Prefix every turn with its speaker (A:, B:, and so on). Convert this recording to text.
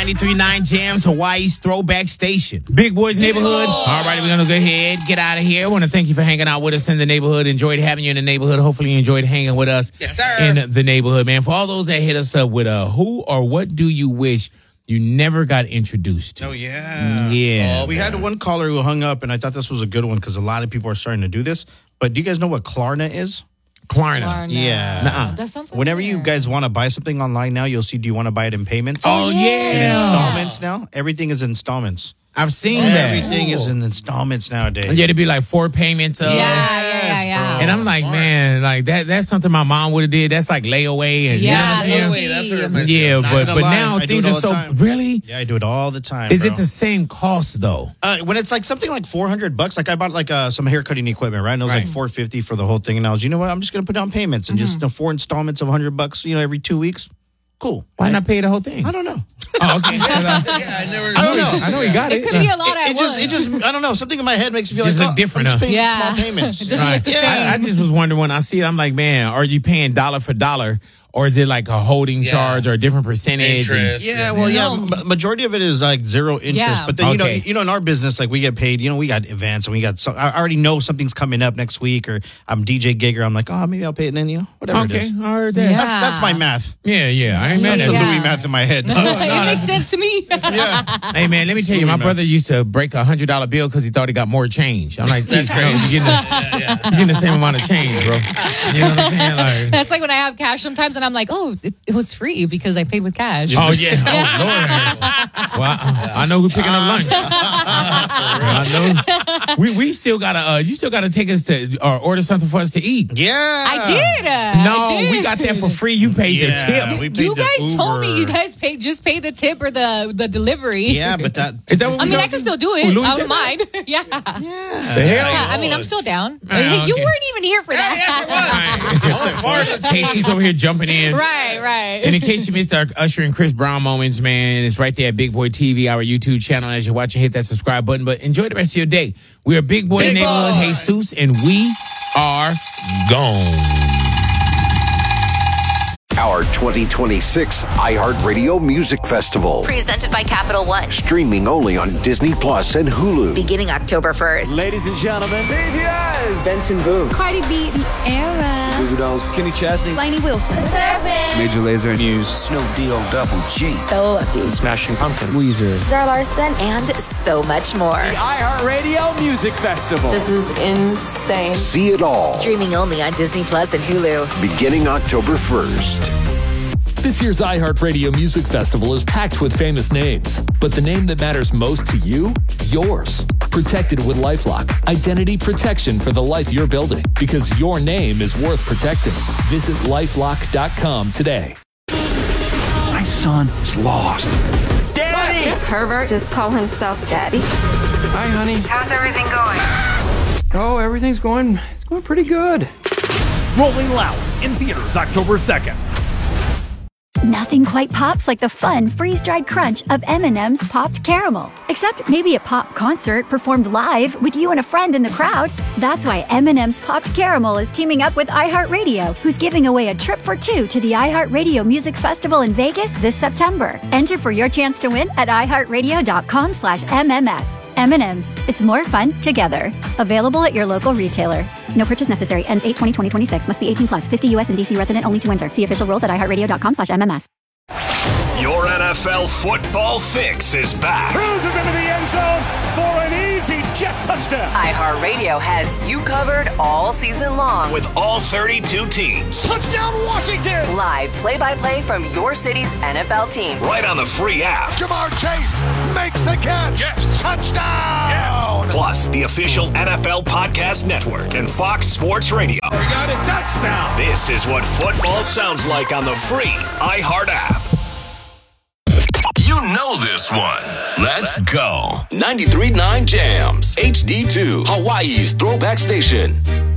A: 93.9 Jams, Hawaii's throwback station. Big Boys Neighborhood. All right, we're going to go ahead, get out of here. I want to thank you for hanging out with us in the neighborhood. Enjoyed having you in the neighborhood. Hopefully you enjoyed hanging with us in the neighborhood, man. For all those that hit us up with who or what do you wish you never got introduced to?
B: Oh, yeah.
A: Yeah.
B: We had one caller who hung up, and I thought this was a good one because a lot of people are starting to do this. But do you guys know what Klarna is?
A: Klarna.
B: Yeah.
A: Nuh-uh.
C: That sounds
B: Whenever
C: familiar.
B: you guys want to buy something online now, you'll see, do you want to buy it in payments?
A: Oh,
B: In
A: yeah.
B: installments now? Everything is installments.
A: I've seen that.
B: Everything is in installments nowadays.
A: Yeah, it'd be like 4 payments.
C: Yeah.
A: And I'm like, man, like that's something my mom would have did. That's like layaway. And,
C: Yeah,
A: you know what I'm
C: layaway,
A: saying?
D: that's what it meant.
A: Yeah,
B: Not
A: but
B: gonna lie,
A: now
B: I do
A: things
B: it
A: are
B: all
A: so
B: the time.
A: really.
B: Yeah, I do it all the time.
A: Is
B: bro.
A: it the same cost though?
B: When it's like something like $400, like I bought like some hair cutting equipment, right? And it was like $450 for the whole thing. And I was, you know what? I'm just gonna put down payments and just 4 installments of $100, every 2 weeks. Cool.
A: Why not pay the whole thing?
B: I don't know.
A: Oh, okay. I know you got it.
C: It could be a lot at once.
B: It just, I don't know. Something in my head makes me feel
A: Just
B: like
A: look different,
B: I'm just
A: huh?
B: paying
C: Yeah.
B: small payments.
C: It doesn't look the same.
A: I just was wondering when I see it. I'm like, man, are you paying dollar for dollar, or is it like a holding charge or a different percentage?
D: Interest.
B: Yeah, well,
C: No.
B: majority of it is like zero interest.
C: Yeah.
B: But then
A: Okay.
B: you know, in our business, like we get paid. We got events and we got. I already know something's coming up next week, or I'm DJ gig, or I'm like, oh, maybe I'll pay it. And then whatever. It
A: Okay,
B: is.
A: I heard that.
C: Yeah.
B: That's my math.
A: Yeah, I ain't mad
B: That's
A: at
B: the
A: that.
B: Louis math in my head.
C: It makes sense to me.
B: Yeah.
A: Hey man, let me tell you, my brother used to break a $100 bill because he thought he got more change. I'm like, that's crazy. You're getting the same amount of change, bro. You know what I'm saying? Like,
C: That's like when I have cash sometimes, and I'm like, oh, it was free because I paid with cash.
A: oh yeah, oh Lord. Well, I know who's picking up lunch. I know. We still gotta. You still gotta take us to or order something for us to eat.
B: Yeah.
C: I did.
A: No, we got that for free. You paid the tip.
B: we paid
C: You
B: the
C: guys told me
B: Uber.
C: you guys pay the tip or the delivery.
B: Yeah, but that.
A: Is that what
C: I
A: we
C: mean, I
A: talking?
C: can still do
A: Oh,
C: it.
A: Louis
C: I
A: said
C: don't mind. Yeah.
A: The hell?
C: Yeah, I mean, I'm still down.
A: okay.
C: You weren't even here for that.
A: Casey's over here jumping in.
C: Right.
A: And in case you missed our Usher and Chris Brown moments, man, it's right there at Big Boy TV, our YouTube channel. As you're watching, hit that subscribe button. But enjoy the rest of your day. We are Big Boy Neighborhood Jesus, and we are gone.
E: Our 2026 iHeartRadio Music Festival.
F: Presented by Capital One.
E: Streaming only on Disney Plus and Hulu.
F: Beginning October 1st.
G: Ladies and gentlemen, BTS!
H: Benson Boone.
I: Cardi B. Tiara.
H: Goo Goo Dolls. Kenny Chesney.
I: Lainey Wilson.
G: Major Lazer News.
E: Snoop Deal Double G.
F: So Lefty.
G: Smashing Pumpkins. Weezer.
F: Zara Larson. And so much more.
G: The iHeartRadio Music Festival.
I: This is insane.
E: See it all.
F: Streaming only on Disney Plus and Hulu.
E: Beginning October 1st.
J: This year's iHeartRadio Music Festival is packed with famous names, but the name that matters most to you? Yours. Protected with LifeLock. Identity protection for the life you're building, because your name is worth protecting. Visit LifeLock.com today.
G: My son is lost. Daddy!
I: Pervert just call himself daddy.
G: Hi, honey.
I: How's everything going?
G: Oh, everything's going pretty good.
J: Rolling Loud in theaters October 2nd.
K: Nothing quite pops like the fun freeze-dried crunch of M&M's Popped Caramel. Except maybe a pop concert performed live with you and a friend in the crowd. That's why M&M's Popped Caramel is teaming up with iHeartRadio, who's giving away a trip for 2 to the iHeartRadio Music Festival in Vegas this September. Enter for your chance to win at iHeartRadio.com/MMS. M&M's. It's more fun together. Available at your local retailer. No purchase necessary. Ends 8/20/2026. Must be 18 plus. 50 U.S. and D.C. resident only to enter. See official rules at iHeartRadio.com/MMS.
L: Your NFL football fix is back.
G: Cruises into the end zone for an easy jet touchdown.
F: iHeartRadio has you covered all season long.
L: With all 32 teams.
G: Touchdown, Washington!
F: Live play-by-play from your city's NFL team.
L: Right on the free app.
G: Jamar Chase makes the catch. Yes. Touchdown! Yes.
L: Plus, the official NFL Podcast Network and Fox Sports Radio.
G: We got a touchdown.
L: This is what football sounds like on the free iHeart app.
M: You know this one. Let's go. 93.9 Jams. HD2. Hawaii's throwback station.